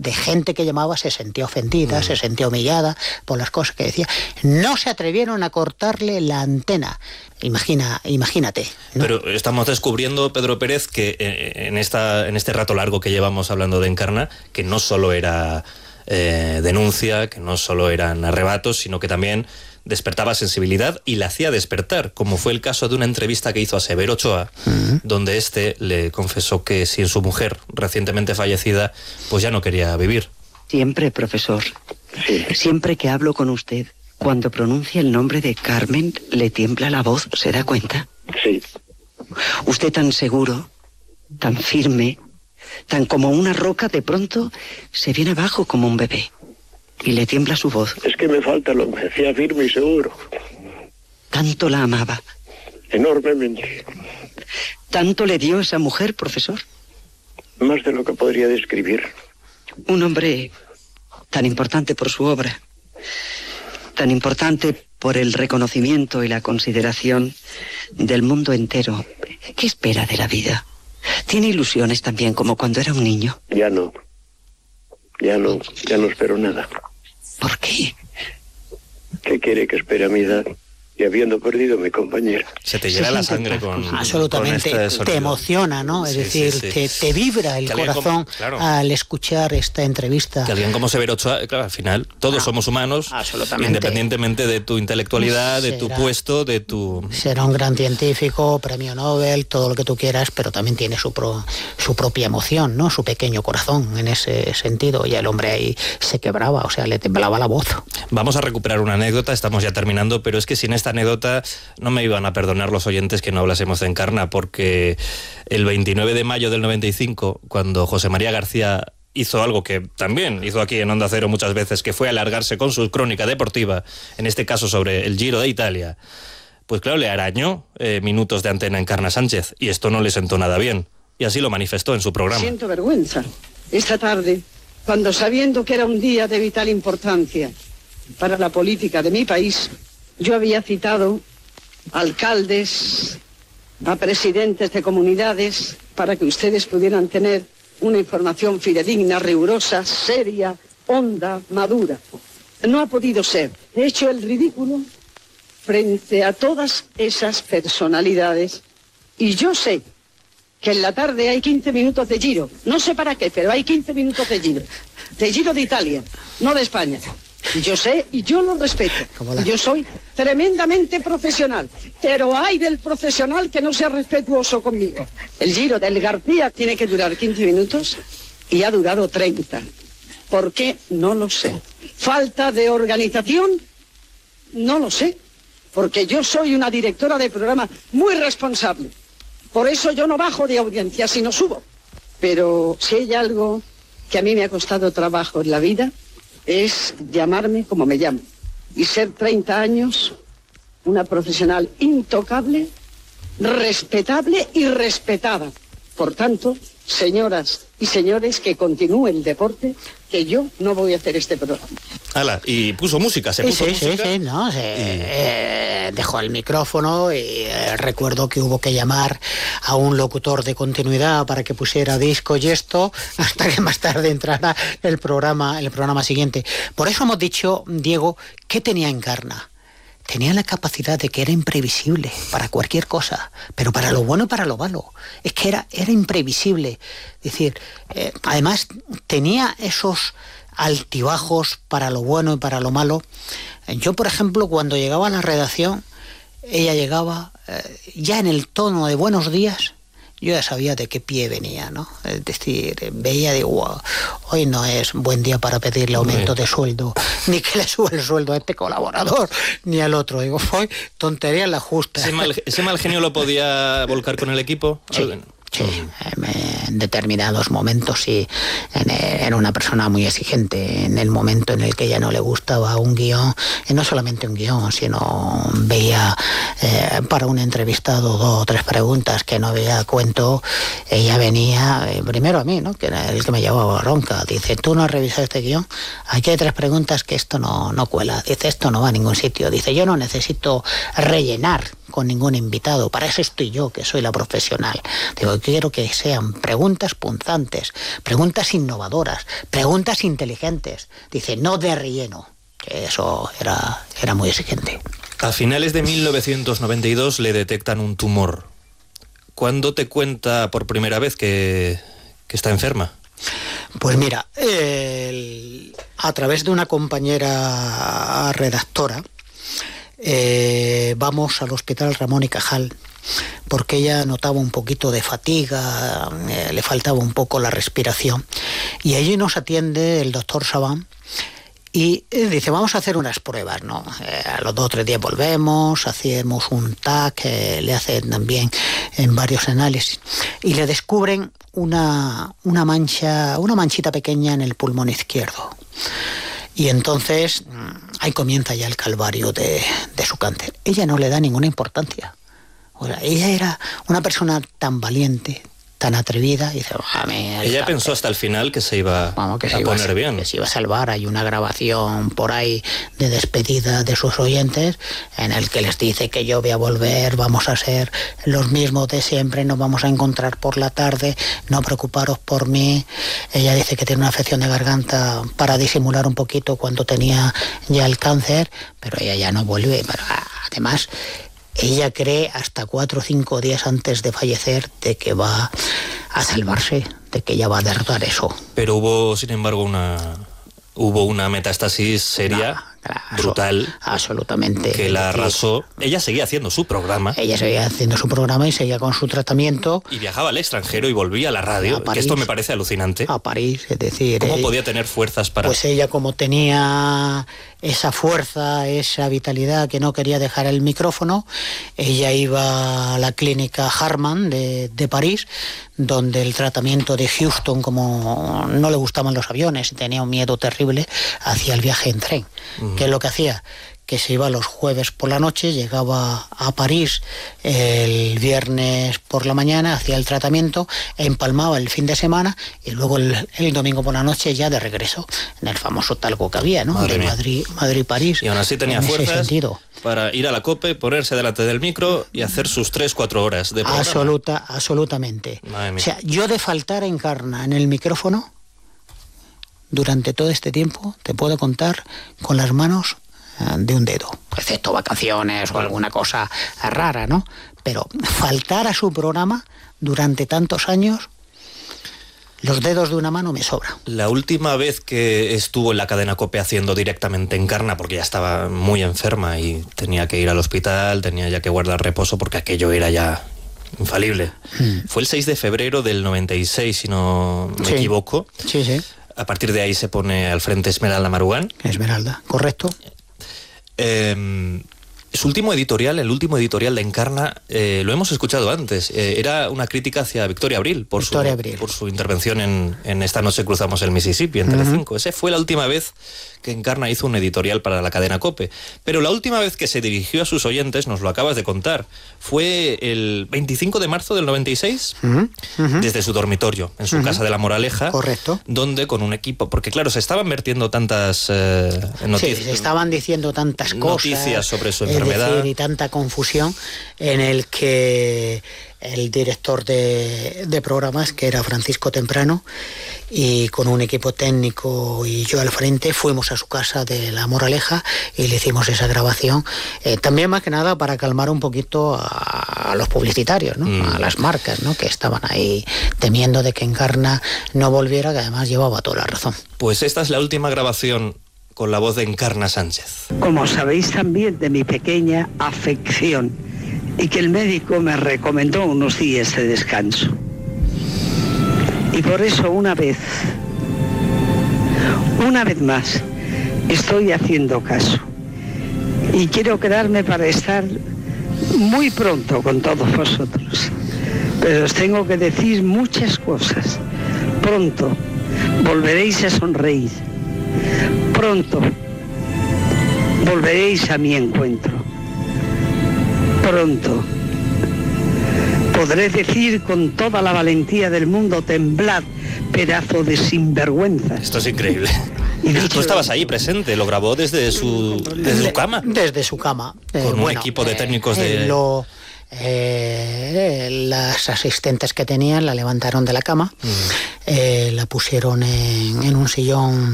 de gente que llamaba se sentía ofendida, se sentía humillada por las cosas que decía. No se atrevieron a cortarle la antena. Imagínate, ¿no? Pero estamos descubriendo, Pedro Pérez, que en este rato largo que llevamos hablando de Encarna, que no solo era denuncia, que no solo eran arrebatos, sino que también despertaba sensibilidad y la hacía despertar, como fue el caso de una entrevista que hizo a Severo Ochoa, donde este le confesó que sin su mujer recientemente fallecida, pues ya no quería vivir. Siempre, profesor, siempre que hablo con usted, cuando pronuncia el nombre de Carmen, le tiembla la voz, ¿se da cuenta? Sí. Usted tan seguro, tan firme, tan como una roca, de pronto se viene abajo como un bebé. Y le tiembla su voz. Es que me falta lo que decía firme y seguro. Tanto la amaba. Enormemente. ¿Tanto le dio esa mujer, profesor? Más de lo que podría describir. Un hombre tan importante por su obra, tan importante por el reconocimiento y la consideración del mundo entero. ¿Qué espera de la vida? ¿Tiene ilusiones también como cuando era un niño? Ya no espero nada. ¿Por qué? ¿Qué quiere que espere a mi edad? Y habiendo perdido a mi compañera. Se te llena la sangre con absolutamente, con este te emociona, ¿no? Es decir, te vibra el corazón al escuchar esta entrevista. Que alguien como Severo Ochoa, claro, al final todos somos humanos, independientemente de tu intelectualidad, de tu puesto, de tu... Será un gran científico, premio Nobel, todo lo que tú quieras, pero también tiene su propia emoción, ¿no? Su pequeño corazón en ese sentido, y el hombre ahí se quebraba, o sea, le temblaba la voz. Vamos a recuperar una anécdota, estamos ya terminando, pero es que sin esta anécdota no me iban a perdonar los oyentes que no hablásemos de Encarna, porque el 29 de mayo del 95, cuando José María García hizo algo que también hizo aquí en Onda Cero muchas veces, que fue alargarse con su crónica deportiva, en este caso sobre el Giro de Italia, pues claro, le arañó minutos de antena a Encarna Sánchez, y esto no le sentó nada bien, y así lo manifestó en su programa. Siento vergüenza esta tarde, cuando sabiendo que era un día de vital importancia para la política de mi país, yo había citado a alcaldes, a presidentes de comunidades, para que ustedes pudieran tener una información fidedigna, rigurosa, seria, honda, madura. No ha podido ser. He hecho el ridículo frente a todas esas personalidades, y yo sé que en la tarde hay 15 minutos de Giro. No sé para qué, pero hay 15 minutos de Giro de Italia, no de España. Y yo sé, y yo lo respeto. Yo soy tremendamente profesional, pero hay del profesional que no sea respetuoso conmigo. El Giro del García tiene que durar 15 minutos y ha durado 30. ¿Por qué? No lo sé. ¿Falta de organización? No lo sé, porque yo soy una directora de programa muy responsable. Por eso yo no bajo de audiencia, sino subo. Pero si hay algo que a mí me ha costado trabajo en la vida, es llamarme como me llamo y ser 30 años una profesional intocable, respetable y respetada. Por tanto, señoras y señores, que continúe el deporte, que yo no voy a hacer este programa. Ala, y puso música, dejó el micrófono y recuerdo que hubo que llamar a un locutor de continuidad para que pusiera disco y esto, hasta que más tarde entrara el programa siguiente. Por eso hemos dicho, Diego, ¿qué tenía Encarna? Tenía la capacidad de que era imprevisible para cualquier cosa, pero para lo bueno y para lo malo. Es que era imprevisible. Es decir, además tenía esos altibajos para lo bueno y para lo malo. Yo, por ejemplo, cuando llegaba a la redacción, ella llegaba ya en el tono de buenos días. Yo ya sabía de qué pie venía, ¿no? Es decir, veía, digo, wow, hoy no es buen día para pedirle aumento de sueldo, ni que le suba el sueldo a este colaborador, ni al otro. Digo, hoy tontería en la justa. ¿Ese mal genio lo podía volcar con el equipo? Sí. Sí, en determinados momentos sí, era una persona muy exigente. En el momento en el que ella no le gustaba un guión, y no solamente un guión, sino veía para un entrevistado 2 o 3 preguntas que no veía cuento, ella venía primero a mí, ¿no? Que era el que me llevaba bronca. Dice, tú no has revisado este guión, aquí hay 3 preguntas que esto no cuela. Dice, esto no va a ningún sitio. Dice, yo no necesito rellenar con ningún invitado. Para eso estoy yo, que soy la profesional. Digo, quiero que sean preguntas punzantes, preguntas innovadoras, preguntas inteligentes. Dice, no de relleno. Que eso era muy exigente. A finales de 1992 le detectan un tumor. ¿Cuándo te cuenta por primera vez que está enferma? Pues mira, a través de una compañera redactora, vamos al Hospital Ramón y Cajal, porque ella notaba un poquito de fatiga, le faltaba un poco la respiración, y allí nos atiende el doctor Sabán y dice, vamos a hacer unas pruebas, ¿no? A los 2 o 3 días volvemos, hacemos un TAC, le hacen también en varios análisis, y le descubren una manchita pequeña en el pulmón izquierdo. Y entonces ahí comienza ya el calvario de su cáncer. Ella no le da ninguna importancia. O sea, ella era una persona tan valiente, tan atrevida, y dice, ella pensó hasta el final que se iba a poner bien. Que se iba a salvar. Hay una grabación por ahí de despedida de sus oyentes en el que les dice que yo voy a volver, vamos a ser los mismos de siempre, nos vamos a encontrar por la tarde, no preocuparos por mí. Ella dice que tiene una afección de garganta para disimular un poquito cuando tenía ya el cáncer, pero ella ya no vuelve. Pero además, ella cree hasta 4 o 5 días antes de fallecer de que va a salvarse, de que ella va a derrotar eso. Pero hubo, sin embargo, una metástasis seria, brutal, absolutamente, que la arrasó. Ella seguía haciendo su programa. Ella seguía haciendo su programa y seguía con su tratamiento. Y viajaba al extranjero y volvía a la radio, que esto me parece alucinante. A París, es decir... ¿Cómo podía tener fuerzas para...? Pues ella, como tenía esa fuerza, esa vitalidad, que no quería dejar el micrófono, ella iba a la clínica Harman de París, donde el tratamiento de Houston, como no le gustaban los aviones y tenía un miedo terrible, hacía el viaje en tren. ¿Qué es lo que hacía? Que se iba los jueves por la noche, llegaba a París el viernes por la mañana, hacía el tratamiento, empalmaba el fin de semana y luego el domingo por la noche ya de regreso en el famoso talgo que había, ¿no? De Madrid-París. Y aún así tenía fuerzas para ir a la COPE, ponerse delante del micro y hacer sus 3-4 horas de programa. Absolutamente. O sea, yo de faltar a Encarna en el micrófono durante todo este tiempo te puedo contar con las manos de un dedo, excepto vacaciones o alguna cosa rara, ¿no? Pero faltar a su programa durante tantos años, los dedos de una mano me sobra. La última vez que estuvo en la cadena COPE haciendo directamente Encarna, porque ya estaba muy enferma y tenía que ir al hospital, tenía ya que guardar reposo porque aquello era ya infalible. Fue el 6 de febrero del 96, si no me equivoco. Sí. A partir de ahí se pone al frente Esmeralda Marugán. Esmeralda, correcto. Su último editorial, el último editorial de Encarna, lo hemos escuchado antes, era una crítica hacia Victoria Abril por su intervención en Esta noche cruzamos el Mississippi en Telecinco. Esa fue la última vez que Encarna hizo un editorial para la cadena COPE. Pero la última vez que se dirigió a sus oyentes, nos lo acabas de contar, fue el 25 de marzo del 96, desde su dormitorio, en su casa de La Moraleja. Correcto. Donde con un equipo, porque claro, se estaban vertiendo tantas noticias. Sí, se estaban diciendo tantas cosas. Noticias sobre su enfermedad. Y tanta confusión, en el que el director de programas, que era Francisco Temprano, y con un equipo técnico y yo al frente, fuimos a su casa de La Moraleja y le hicimos esa grabación, también más que nada para calmar un poquito a los publicitarios, ¿no? A las marcas, ¿no? Que estaban ahí temiendo de que Encarna no volviera, que además llevaba toda la razón. Pues esta es la última grabación con la voz de Encarna Sánchez. Como sabéis también de mi pequeña afección y que el médico me recomendó unos días de descanso. Y por eso una vez más, estoy haciendo caso. Y quiero quedarme para estar muy pronto con todos vosotros. Pero os tengo que decir muchas cosas. Pronto volveréis a sonreír. Pronto volveréis a mi encuentro. Pronto podré decir con toda la valentía del mundo: temblad, pedazo de sinvergüenza. Esto es increíble. Tú estabas ahí presente, lo grabó desde su cama. Desde su cama. Con un equipo de técnicos de... las asistentes que tenían la levantaron de la cama, la pusieron en un sillón